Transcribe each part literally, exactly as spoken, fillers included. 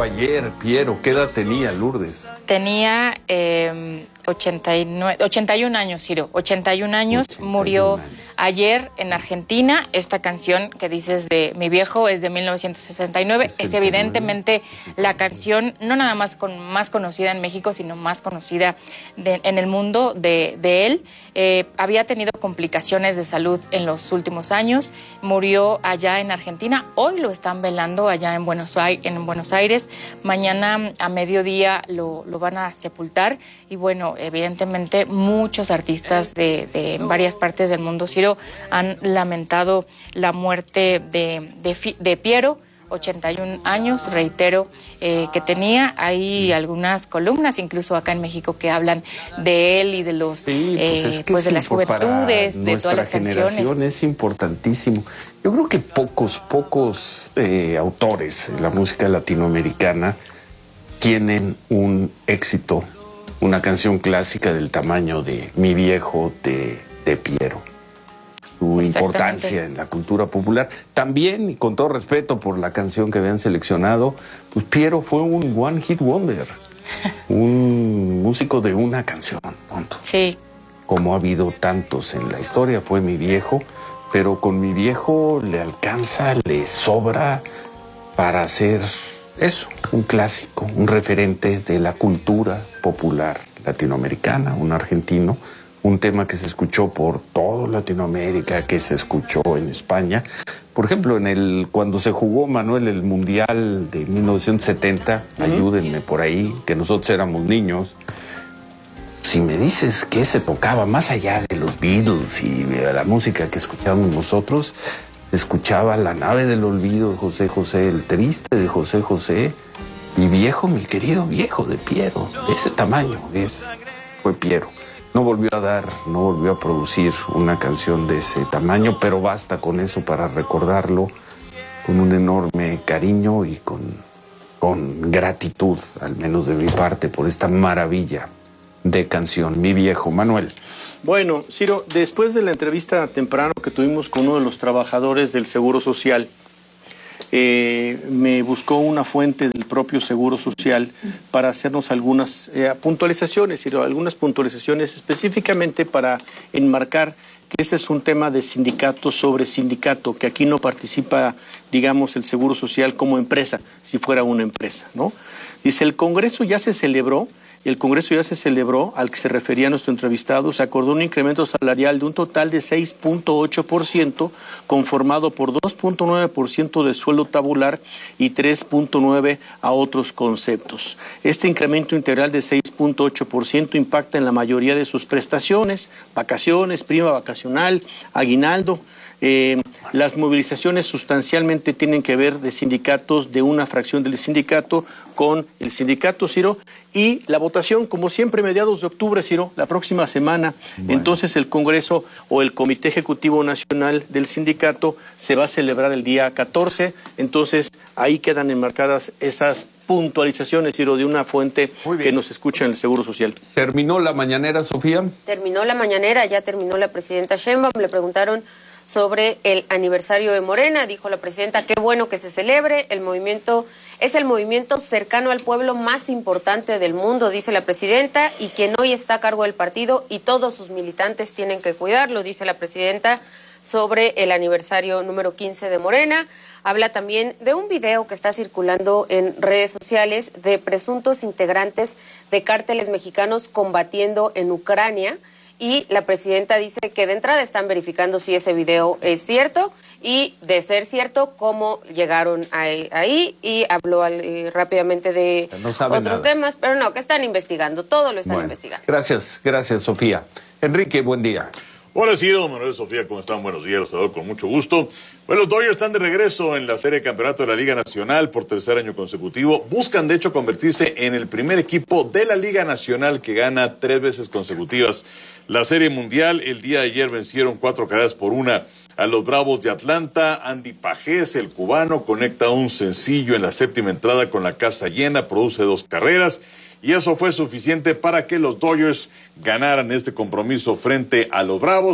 ayer, Piero. ¿Qué edad tenía Lourdes? Tenía eh, ochenta y nueve, ochenta y un años, Ciro. ochenta y un años, ochenta y un murió años. Ayer en Argentina. Esta canción que dices de Mi Viejo es de mil novecientos sesenta y nueve. Es evidentemente la canción no nada más con más conocida en México, sino más conocida de, en el mundo de, de él. Eh, había tenido complicaciones de salud en los últimos años. Murió allá en Argentina. Hoy lo están velando allá en Buenos Aires. En Buenos Aires. Mañana a mediodía lo, lo van a sepultar. Y bueno, evidentemente muchos artistas de, de varias partes del mundo, Ciro, han lamentado la muerte de, de, de Piero, ochenta y un años, reitero, eh, que tenía. Hay algunas columnas, incluso acá en México, que hablan de él y de los sí, pues, eh, es que pues de las juventudes, de todas las canciones. Es importantísimo. Yo creo que pocos, pocos eh, autores en la música latinoamericana tienen un éxito, una canción clásica del tamaño de Mi Viejo de, de Piero. Su importancia en la cultura popular. También, y con todo respeto por la canción que habían seleccionado, pues Piero fue un one hit wonder, un músico de una canción, punto. Sí. Como ha habido tantos en la historia, fue Mi Viejo, pero con Mi Viejo le alcanza, le sobra para hacer eso, un clásico, un referente de la cultura popular latinoamericana, un argentino. Un tema que se escuchó por toda Latinoamérica, que se escuchó en España. Por ejemplo, en el cuando se jugó, Manuel, el Mundial de mil novecientos setenta, uh-huh. Ayúdenme por ahí, que nosotros éramos niños. Si me dices que se tocaba más allá de los Beatles y de la música que escuchábamos nosotros, se escuchaba La Nave del Olvido de José José, El Triste de José José, y Viejo, mi querido Viejo de Piero, de ese tamaño es, fue Piero. No volvió a dar, no volvió a producir una canción de ese tamaño, pero basta con eso para recordarlo con un enorme cariño y con, con gratitud, al menos de mi parte, por esta maravilla de canción, Mi Viejo. Manuel. Bueno, Ciro, después de la entrevista temprano que tuvimos con uno de los trabajadores del Seguro Social, Eh, me buscó una fuente del propio Seguro Social para hacernos algunas eh, puntualizaciones, algunas puntualizaciones específicamente para enmarcar que ese es un tema de sindicato sobre sindicato, que aquí no participa, digamos, el Seguro Social como empresa, si fuera una empresa, ¿no? Dice, el Congreso ya se celebró, el Congreso ya se celebró, al que se refería nuestro entrevistado, se acordó un incremento salarial de un total de seis punto ocho por ciento, conformado por dos punto nueve por ciento de sueldo tabular y tres punto nueve por ciento a otros conceptos. Este incremento integral de seis punto ocho por ciento impacta en la mayoría de sus prestaciones, vacaciones, prima vacacional, aguinaldo. Eh, las movilizaciones sustancialmente tienen que ver de sindicatos, de una fracción del sindicato con el sindicato, Ciro, y la votación, como siempre, mediados de octubre, Ciro, la próxima semana. Bueno. Entonces el Congreso o el Comité Ejecutivo Nacional del sindicato se va a celebrar el día catorce, entonces ahí quedan enmarcadas esas puntualizaciones, Ciro, de una fuente que nos escucha en el Seguro Social. ¿Terminó la mañanera, Sofía? Terminó la mañanera, ya terminó la presidenta Sheinbaum, le preguntaron sobre el aniversario de Morena, dijo la presidenta, qué bueno que se celebre, el movimiento es el movimiento cercano al pueblo más importante del mundo, dice la presidenta, y quien hoy está a cargo del partido y todos sus militantes tienen que cuidarlo, dice la presidenta, sobre el aniversario número quince de Morena. Habla también de un video que está circulando en redes sociales de presuntos integrantes de cárteles mexicanos combatiendo en Ucrania. Y la presidenta dice que de entrada están verificando si ese video es cierto y, de ser cierto, cómo llegaron ahí. ahí y habló eh, rápidamente de no otros nada. temas, pero no, que están investigando, todo lo están bueno, investigando. Gracias, gracias, Sofía. Enrique, buen día. Hola, Ciro, Manuel, Sofía, ¿cómo están? Buenos días, los saludo con mucho gusto. Bueno, los Dodgers están de regreso en la serie de campeonato de la Liga Nacional por tercer año consecutivo. Buscan, de hecho, convertirse en el primer equipo de la Liga Nacional que gana tres veces consecutivas la Serie Mundial. El día de ayer vencieron cuatro carreras por una a los Bravos de Atlanta. Andy Pajés, el cubano, conecta un sencillo en la séptima entrada con la casa llena, produce dos carreras. Y eso fue suficiente para que los Dodgers ganaran este compromiso frente a los Bravos.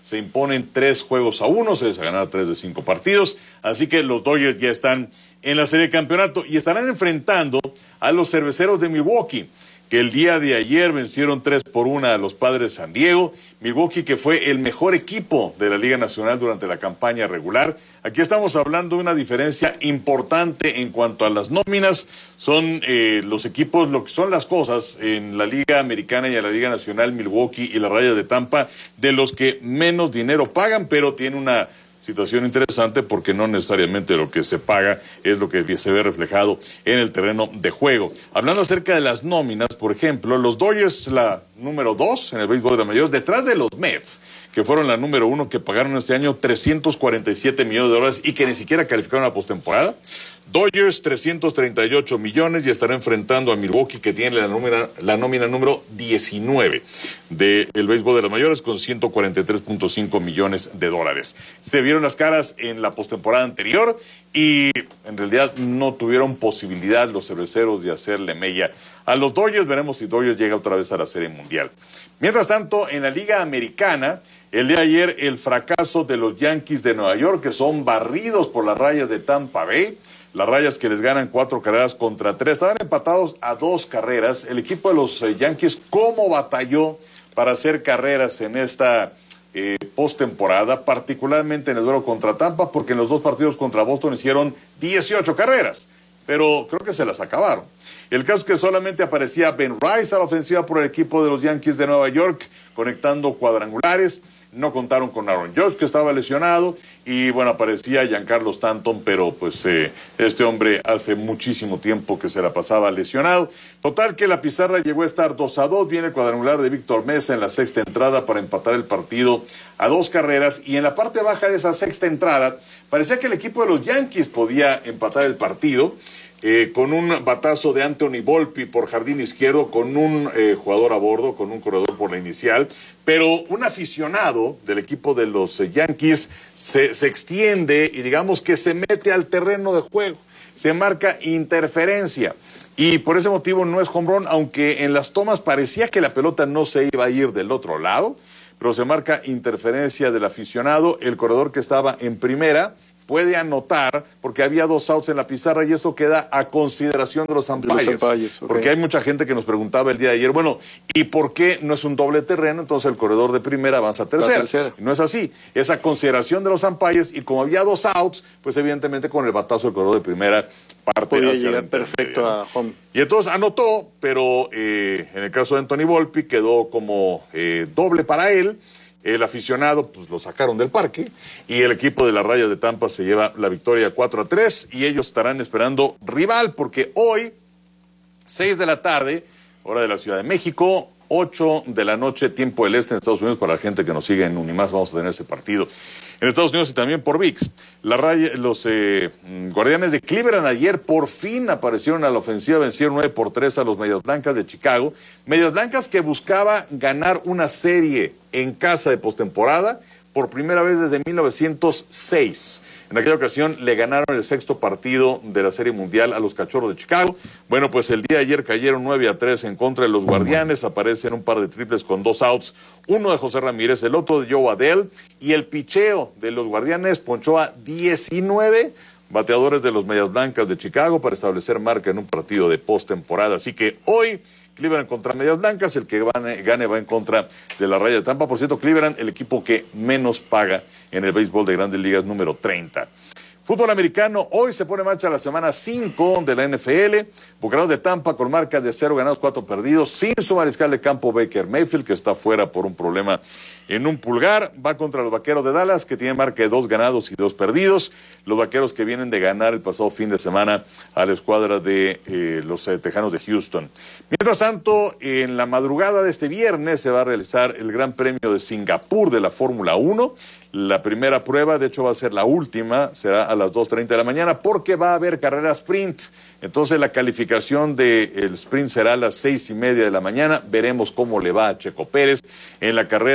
se imponen tres juegos a uno, se les ha ganado tres de cinco partidos, así que los Dodgers ya están en la serie de campeonato y estarán enfrentando a los Cerveceros de Milwaukee, que el día de ayer vencieron tres por una a los Padres de San Diego. Milwaukee, que fue el mejor equipo de la Liga Nacional durante la campaña regular. Aquí estamos hablando de una diferencia importante en cuanto a las nóminas. Son eh, los equipos, lo que son las cosas en la Liga Americana y en la Liga Nacional, Milwaukee y las Rayas de Tampa, de los que menos dinero pagan, pero tiene una situación interesante porque no necesariamente lo que se paga es lo que se ve reflejado en el terreno de juego. Hablando acerca de las nóminas, por ejemplo, los Dodgers, la número dos en el béisbol de la mayor, detrás de los Mets, que fueron la número uno, que pagaron este año trescientos cuarenta y siete millones de dólares y que ni siquiera calificaron a postemporada. Dodgers trescientos treinta y ocho millones y estará enfrentando a Milwaukee, que tiene la nómina, la nómina número diecinueve del béisbol de las mayores, con ciento cuarenta y tres punto cinco millones de dólares. Se vieron las caras en la postemporada anterior y en realidad no tuvieron posibilidad los cerveceros de hacerle mella a los Dodgers. Veremos si Dodgers llega otra vez a la Serie Mundial. Mientras tanto, en la Liga Americana, el día de ayer el fracaso de los Yankees de Nueva York, que son barridos por las Rayas de Tampa Bay. Las Rayas, que les ganan cuatro carreras contra tres, estaban empatados a dos carreras. El equipo de los eh, Yankees, ¿cómo batalló para hacer carreras en esta eh, postemporada, particularmente en el duelo contra Tampa? Porque en los dos partidos contra Boston hicieron dieciocho carreras, pero creo que se las acabaron. El caso es que solamente aparecía Ben Rice a la ofensiva por el equipo de los Yankees de Nueva York, conectando cuadrangulares. No contaron con Aaron Judge, que estaba lesionado, y bueno, aparecía Giancarlo Stanton, pero pues eh, este hombre hace muchísimo tiempo que se la pasaba lesionado. Total que la pizarra llegó a estar dos a dos, viene el cuadrangular de Víctor Mesa en la sexta entrada para empatar el partido a dos carreras, y en la parte baja de esa sexta entrada parecía que el equipo de los Yankees podía empatar el partido, Eh, con un batazo de Anthony Volpe por jardín izquierdo, con un eh, jugador a bordo, con un corredor por la inicial, pero un aficionado del equipo de los eh, Yankees se, se extiende y digamos que se mete al terreno de juego, se marca interferencia y por ese motivo no es home run, aunque en las tomas parecía que la pelota no se iba a ir del otro lado, pero se marca interferencia del aficionado. El corredor que estaba en primera puede anotar porque había dos outs en la pizarra y esto queda a consideración de los umpires. Los umpires, okay. Porque hay mucha gente que nos preguntaba el día de ayer, bueno, ¿y por qué no es un doble terreno? Entonces el corredor de primera avanza a tercera. tercera. No es así. Es a consideración de los umpires y como había dos outs, pues evidentemente con el batazo del corredor de primera parte podía llegar perfecto a home. Y entonces anotó, pero eh, en el caso de Anthony Volpe quedó como eh, doble para él. El aficionado, pues lo sacaron del parque y el equipo de las Rayas de Tampa se lleva la victoria cuatro a tres y ellos estarán esperando rival porque hoy, seis de la tarde, hora de la Ciudad de México, ocho de la noche, tiempo del este en Estados Unidos, para la gente que nos sigue en Unimás, vamos a tener ese partido en Estados Unidos y también por V I X. La raya, los eh, Guardianes de Cleveland ayer por fin aparecieron a la ofensiva, vencieron nueve por tres a los Medias Blancas de Chicago. Medias Blancas que buscaba ganar una serie en casa de postemporada por primera vez desde mil novecientos seis. En aquella ocasión le ganaron el sexto partido de la Serie Mundial a los Cachorros de Chicago. Bueno, pues el día de ayer cayeron nueve a tres en contra de los Guardianes. Aparecen un par de triples con dos outs. Uno de José Ramírez, el otro de Joe Adell. Y el picheo de los Guardianes ponchó a diecinueve bateadores de los Medias Blancas de Chicago para establecer marca en un partido de postemporada. Así que hoy Cleveland contra Medias Blancas, el que gane, gane va en contra de la Raya de Tampa. Por cierto, Cleveland, el equipo que menos paga en el béisbol de Grandes Ligas, número treinta. Fútbol americano, hoy se pone en marcha la semana cinco de la N F L. Bucaneros de Tampa con marca de cero ganados, cuatro perdidos, sin su mariscal de campo Baker Mayfield, que está fuera por un problema en un pulgar. Va contra los Vaqueros de Dallas, que tienen marca de dos ganados y dos perdidos. Los Vaqueros que vienen de ganar el pasado fin de semana a la escuadra de eh, los eh, Tejanos de Houston. Mientras tanto, en la madrugada de este viernes se va a realizar el Gran Premio de Singapur de la Fórmula uno. La primera prueba, de hecho va a ser la última, será a las dos treinta de la mañana porque va a haber carrera sprint. Entonces la calificación del sprint será a las seis y media de la mañana. Veremos cómo le va a Checo Pérez. En la carrera anterior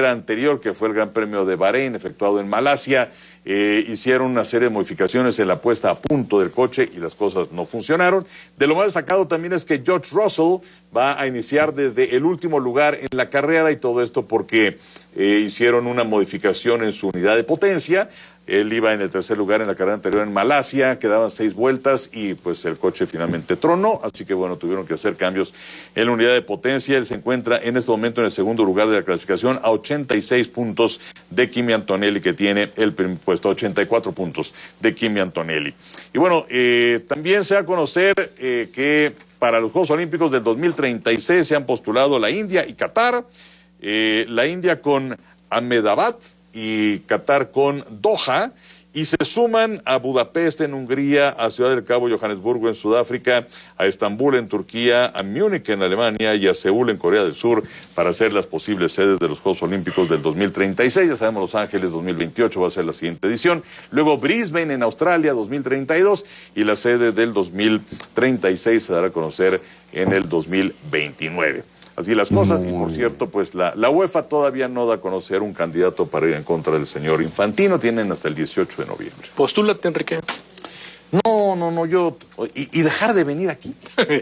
anterior, que fue el Gran Premio de Bahrein, efectuado en Malasia. Eh, hicieron una serie de modificaciones en la puesta a punto del coche y las cosas no funcionaron. De lo más destacado también es que George Russell va a iniciar desde el último lugar en la carrera, y todo esto porque eh, hicieron una modificación en su unidad de potencia. Él iba en el tercer lugar en la carrera anterior en Malasia, quedaban seis vueltas y pues el coche finalmente tronó, así que bueno, tuvieron que hacer cambios en la unidad de potencia. Él se encuentra en este momento en el segundo lugar de la clasificación a ochenta y seis puntos de Kimi Antonelli, que tiene el puesto ochenta y cuatro puntos de Kimi Antonelli. Y bueno, eh, también se da a conocer eh, que para los Juegos Olímpicos del dos mil treinta y seis se han postulado la India y Qatar, eh, la India con Ahmedabad y Qatar con Doha, y se suman a Budapest en Hungría, a Ciudad del Cabo, Johannesburgo en Sudáfrica, a Estambul en Turquía, a Múnich en Alemania y a Seúl en Corea del Sur para ser las posibles sedes de los Juegos Olímpicos del dos mil treinta y seis. Ya sabemos, Los Ángeles dos mil veintiocho va a ser la siguiente edición, luego Brisbane en Australia dos mil treinta y dos, y la sede del dos mil treinta y seis se dará a conocer en el dos mil veintinueve. Así las cosas. Y por cierto, pues la, la UEFA todavía no da a conocer un candidato para ir en contra del señor Infantino. Tienen hasta el dieciocho de noviembre. Postúlate, Enrique. No, no, no, yo... Y, y dejar de venir aquí.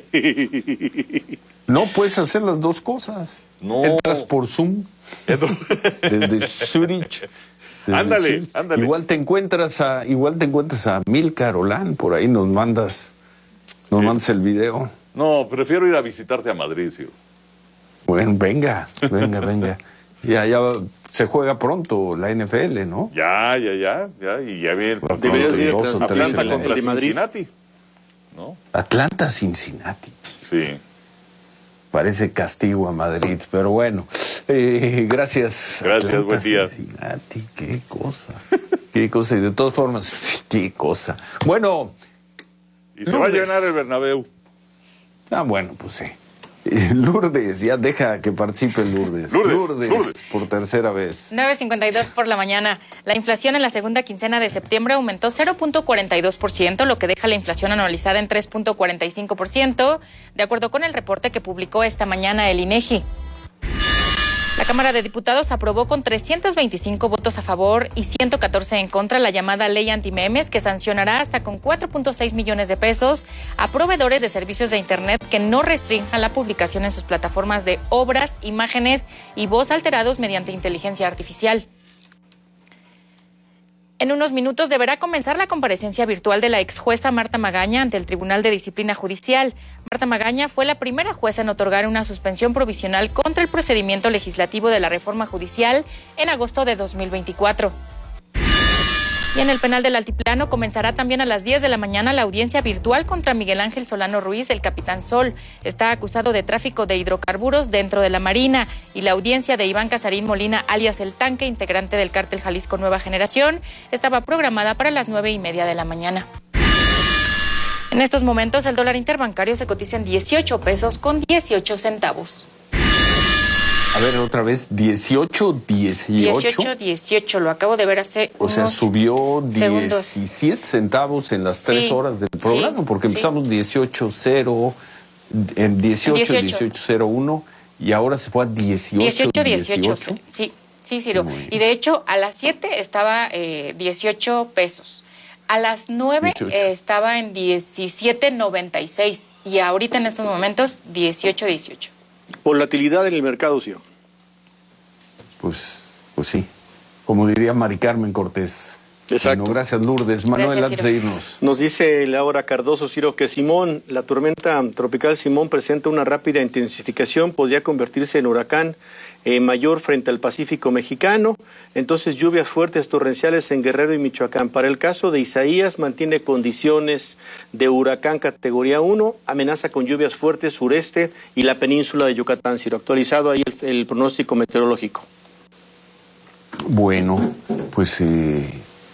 No puedes hacer las dos cosas. No. Entras por Zoom. Desde Zurich. Desde Ándale, Zurich. ándale. Igual te encuentras a, igual te encuentras a Milka Rolán, por ahí nos mandas, nos Sí. mandas el video. No, prefiero ir a visitarte a Madrid, sí. Bueno, venga, venga, venga. Ya, ya se juega pronto la N F L, ¿no? Ya, ya, ya, ya, y ya viene el partido Deberías de ir a dos o tres Atlanta en la- contra el de Madrid. Cincinnati, ¿no? Atlanta, Cincinnati. Sí. Parece castigo a Madrid, pero bueno. Eh, gracias. Gracias, Atlanta, buen día. Cincinnati, qué cosa. Qué cosa. Y de todas formas, qué cosa. Bueno. Y se va a Lourdes. llenar el Bernabéu. Ah, bueno, pues sí. Eh, Lourdes, ya deja que participe Lourdes. Lourdes, Lourdes, Lourdes. por tercera vez. nueve cincuenta y dos por la mañana. La inflación en la segunda quincena de septiembre aumentó cero punto cuarenta y dos por ciento, lo que deja la inflación anualizada en tres punto cuarenta y cinco por ciento, de acuerdo con el reporte que publicó esta mañana el INEGI. La Cámara de Diputados aprobó con trescientos veinticinco votos a favor y ciento catorce en contra la llamada ley antimemes, que sancionará hasta con cuatro punto seis millones de pesos a proveedores de servicios de Internet que no restrinjan la publicación en sus plataformas de obras, imágenes y voz alterados mediante inteligencia artificial. En unos minutos deberá comenzar la comparecencia virtual de la ex jueza Marta Magaña ante el Tribunal de Disciplina Judicial. Marta Magaña fue la primera jueza en otorgar una suspensión provisional contra el procedimiento legislativo de la reforma judicial en agosto de dos mil veinticuatro. Y en el penal del Altiplano comenzará también a las diez de la mañana la audiencia virtual contra Miguel Ángel Solano Ruiz, el Capitán Sol. Está acusado de tráfico de hidrocarburos dentro de la Marina. Y la audiencia de Iván Casarín Molina, alias El Tanque, integrante del cártel Jalisco Nueva Generación, estaba programada para las nueve y media de la mañana. En estos momentos el dólar interbancario se cotiza en dieciocho pesos con dieciocho centavos. A ver, otra vez, dieciocho, dieciocho. dieciocho, dieciocho, lo acabo de ver hace O sea, unos subió segundos. diecisiete centavos en las tres Sí, horas del programa, sí, porque sí. empezamos dieciocho cero, en dieciocho, dieciocho. dieciocho cero uno, y ahora se fue a dieciocho, dieciocho, dieciocho. dieciocho. Sí, sí, Ciro. Muy bien. Y de hecho, a las siete estaba eh, dieciocho pesos. A las nueve dieciocho. eh, estaba en diecisiete noventa y seis. Y ahorita en estos momentos, dieciocho, dieciocho. Volatilidad en el mercado, sí. Pues, pues sí, como diría Mari Carmen Cortés. Exacto. Bueno, gracias, Lourdes. Manuel, Gracias, antes de Ciro. irnos. Nos dice Laura Cardoso, Ciro, que Simón, la tormenta tropical Simón presenta una rápida intensificación, podría convertirse en huracán eh, mayor frente al Pacífico mexicano. Entonces, lluvias fuertes torrenciales en Guerrero y Michoacán. Para el caso de Isaías, mantiene condiciones de huracán categoría uno, amenaza con lluvias fuertes sureste y la península de Yucatán. Ciro, actualizado ahí el, el pronóstico meteorológico. Bueno, pues, eh,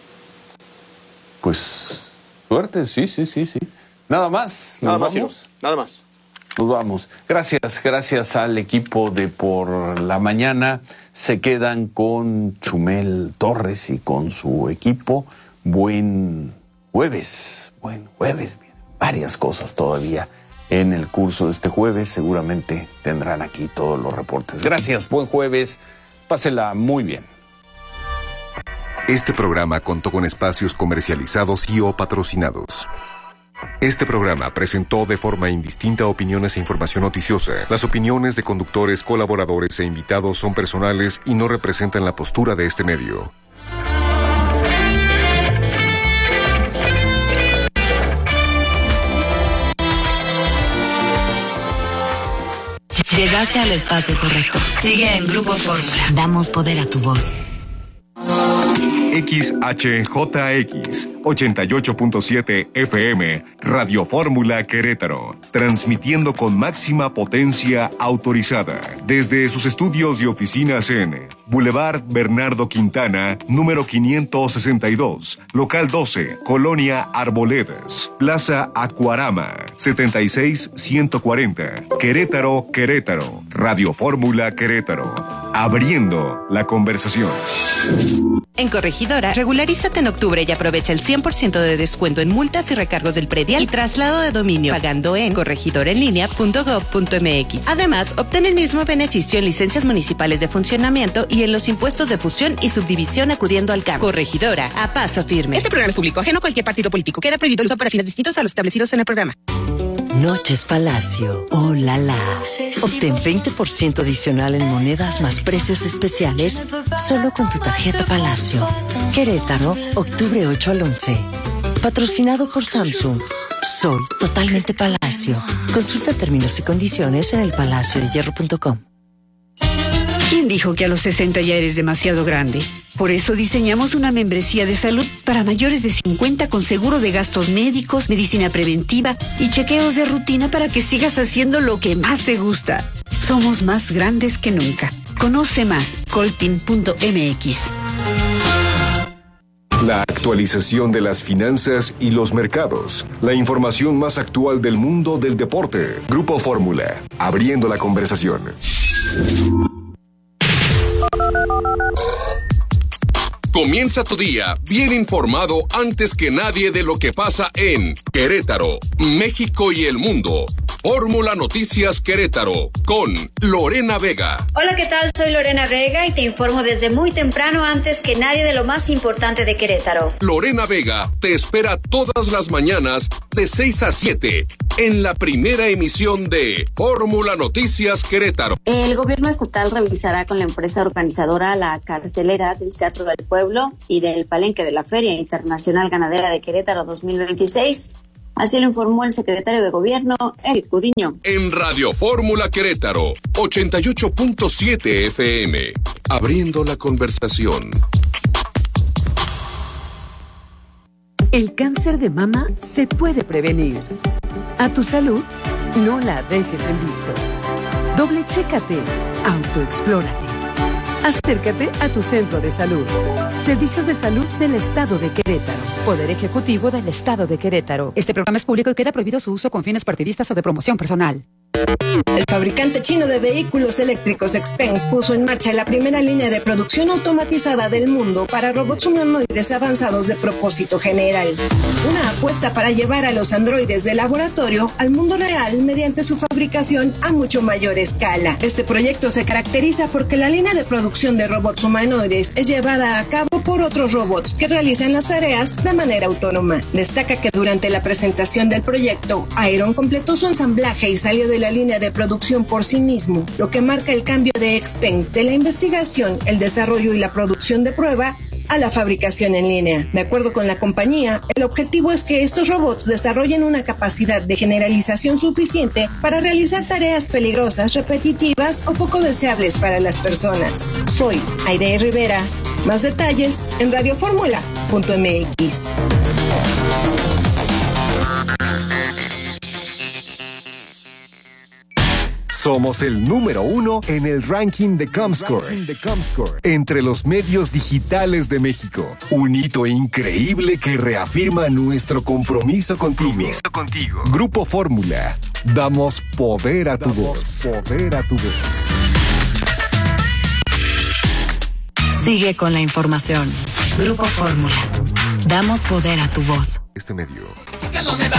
pues, suerte, sí, sí, sí, sí. Nada más, Nada nos más, Ciro, vamos. nada más. Nos vamos. Gracias, gracias al equipo de Por la Mañana. Se quedan con Chumel Torres y con su equipo. Buen jueves, buen jueves. Vienen varias cosas todavía en el curso de este jueves. Seguramente tendrán aquí todos los reportes. Gracias, buen jueves. Pásela muy bien. Este programa contó con espacios comercializados y o patrocinados. Este programa presentó de forma indistinta opiniones e información noticiosa. Las opiniones de conductores, colaboradores e invitados son personales y no representan la postura de este medio. Llegaste al espacio correcto. Sigue en Grupo Fórmula. Damos poder a tu voz. X H J X ochenta y ocho punto siete F M, Radio Fórmula Querétaro, transmitiendo con máxima potencia autorizada desde sus estudios y oficinas en Boulevard Bernardo Quintana, número quinientos sesenta y dos, local doce, Colonia Arboledas, Plaza Acuarama, setenta y seis ciento cuarenta, Querétaro, Querétaro, Radio Fórmula Querétaro, abriendo la conversación. En Corregidora, regularízate en octubre y aprovecha el cien por ciento de descuento en multas y recargos del predial y traslado de dominio, pagando en corregidoraenlinea punto gob punto m x. Además, obtén el mismo beneficio en licencias municipales de funcionamiento y en los impuestos de fusión y subdivisión acudiendo al C A M. Corregidora, a paso firme. Este programa es público, ajeno a cualquier partido político. Queda prohibido el uso para fines distintos a los establecidos en el programa. Noches Palacio, oh la la. Obtén veinte por ciento adicional en monedas más precios especiales solo con tu tarjeta Palacio. Querétaro, octubre ocho al once. Patrocinado por Samsung. Sol totalmente Palacio. Consulta términos y condiciones en el palacio de hierro punto com. ¿Quién dijo que a los sesenta ya eres demasiado grande? Por eso diseñamos una membresía de salud para mayores de cincuenta con seguro de gastos médicos, medicina preventiva y chequeos de rutina para que sigas haciendo lo que más te gusta. Somos más grandes que nunca. Conoce más, coltin punto m x. La actualización de las finanzas y los mercados. La información más actual del mundo del deporte. Grupo Fórmula, abriendo la conversación. Comienza tu día bien informado antes que nadie de lo que pasa en Querétaro, México y el mundo. Fórmula Noticias Querétaro con Lorena Vega. Hola, ¿qué tal? Soy Lorena Vega y te informo desde muy temprano antes que nadie de lo más importante de Querétaro. Lorena Vega te espera todas las mañanas de seis a siete en la primera emisión de Fórmula Noticias Querétaro. El gobierno estatal revisará con la empresa organizadora la cartelera del Teatro del Pueblo y del Palenque de la Feria Internacional Ganadera de Querétaro dos mil veintiséis. Así lo informó el secretario de Gobierno, Eric Gudiño. En Radio Fórmula Querétaro, ochenta y ocho punto siete F M, abriendo la conversación. El cáncer de mama se puede prevenir. A tu salud, no la dejes en visto. Doble chécate, autoexplórate. Acércate a tu centro de salud. Servicios de Salud del Estado de Querétaro. Poder Ejecutivo del Estado de Querétaro. Este programa es público y queda prohibido su uso con fines partidistas o de promoción personal. El fabricante chino de vehículos eléctricos Xpeng puso en marcha la primera línea de producción automatizada del mundo para robots humanoides avanzados de propósito general. Una apuesta para llevar a los androides de laboratorio al mundo real mediante su fabricación a mucho mayor escala. Este proyecto se caracteriza porque la línea de producción de robots humanoides es llevada a cabo por otros robots que realizan las tareas de manera autónoma. Destaca que durante la presentación del proyecto, Iron completó su ensamblaje y salió de la línea de producción por sí mismo, lo que marca el cambio de Xpeng de la investigación, el desarrollo y la producción de prueba a la fabricación en línea. De acuerdo con la compañía, el objetivo es que estos robots desarrollen una capacidad de generalización suficiente para realizar tareas peligrosas, repetitivas o poco deseables para las personas. Soy Aide Rivera. Más detalles en radio fórmula punto m x. Somos el número uno en el ranking de Comscore, entre los medios digitales de México. Un hito increíble que reafirma nuestro compromiso contigo. contigo. Grupo Fórmula. Damos poder a tu voz. Poder a tu voz. Sigue con la información. Grupo Fórmula. Damos poder a tu voz. Este medio